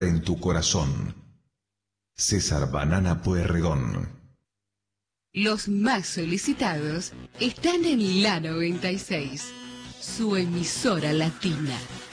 en tu corazón. César Banana Pueyrredón. Los más solicitados están en la 96, su emisora latina.